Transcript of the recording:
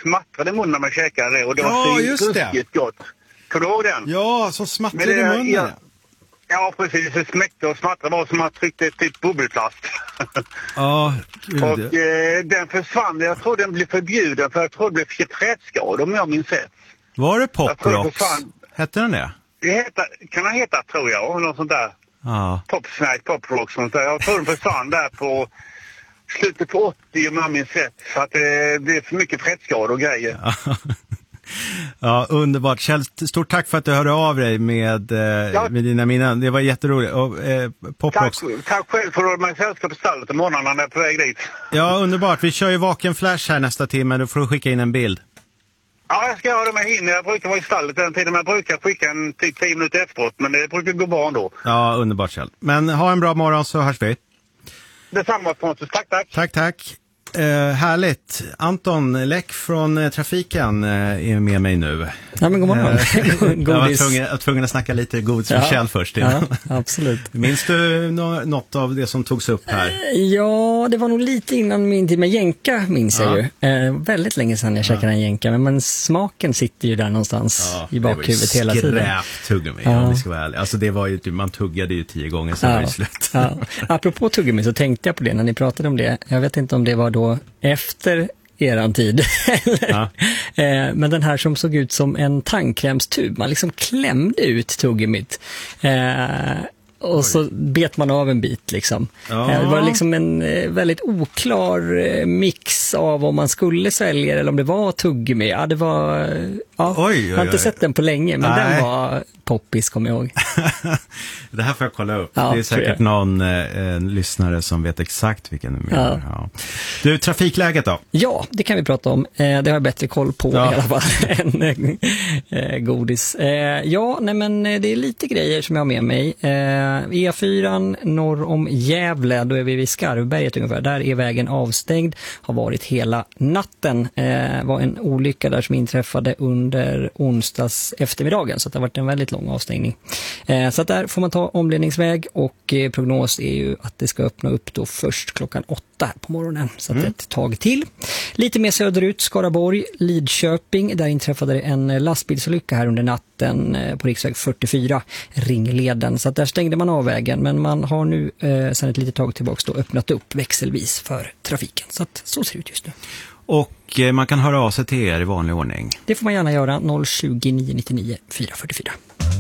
smattrade i munnen när man käkade det. Och det var riktigt gott. Kommer du ihåg den? Ja, så smattrade i munnen. Ja, precis. Det smäckte och smattrade var som man tryckte typ bubbelplast. Ja, gud. Och den försvann. Jag tror den blev förbjuden för jag tror det blev fetskador om jag minns rätt. Var det Pop Rocks? Hette den det? Kan den heta, tror jag. Något sånt där. Ja. Pop Rocks. Sånt där. Jag tror den försvann där på slutet på 80 om jag minns rätt. För att det blev för mycket fetskador och grejer. Ja, underbart. Kjell, stort tack för att du hörde av dig med dina minnen. Det var jätteroligt. Och, tack själv för att du har sällskap i stallet i morgonen när jag är på väg dit. Ja, underbart. Vi kör ju Vaken Flash här nästa timme. Då får du skicka in en bild. Ja, jag ska göra det med hinner. Jag brukar vara i stallet den tiden. Men jag brukar skicka en typ 10 minuter efteråt. Men det brukar gå bra ändå. Ja, underbart, Kjell. Men ha en bra morgon så hörs vi. Detsamma, Pontus. Tack. Tack. Härligt. Anton Läck från trafiken är med mig nu. Ja, men god morgon. Jag var tvungen att snacka lite godis för Kjell först. Ja, absolut. Minns du något av det som togs upp här? Ja, det var nog lite innan min tid med jänka, minns jag ju. Väldigt länge sedan jag käkade en jänka, men smaken sitter ju där någonstans i bakhuvudet hela tiden. Skräptuggummi, om vi ska vara ärlig. Alltså det var ju, man tuggade ju 10 gånger sen var det slut. Ja. Apropå tuggummi så tänkte jag på det när ni pratade om det. Jag vet inte om det var då efter eran tid. Men den här som såg ut som en tandkrämstub. Man liksom klämde ut tuggummit. Och så bet man av en bit liksom. Det var liksom en väldigt oklar mix av om man skulle svälja eller om det var tuggummi. Ja, det var... Ja, jag har inte sett den på länge, men den var poppis, kommer jag ihåg. Det här får jag kolla upp. Ja, det är säkert någon lyssnare som vet exakt vilken du menar. Ja. Du, trafikläget då? Ja, det kan vi prata om. Det har jag bättre koll på i alla fall än godis. Men det är lite grejer som jag har med mig. E4 norr om Gävle, då är vi vid Skarvberget ungefär. Där är vägen avstängd, har varit hela natten. Var en olycka där som inträffade under onsdags eftermiddagen, så det har varit en väldigt lång avstängning. Så att där får man ta omledningsväg och prognos är ju att det ska öppna upp då först klockan 8 på morgonen, så att det är ett tag till. Lite mer söderut, Skaraborg, Lidköping, där inträffade det en lastbilsolycka här under natten på riksväg 44, Ringleden, så att där stängde man av vägen, men man har nu sedan ett litet tag tillbaka då öppnat upp växelvis för trafiken, så att så ser det ut just nu. Och man kan höra av sig till er i vanlig ordning. Det får man gärna göra, 020 999 444.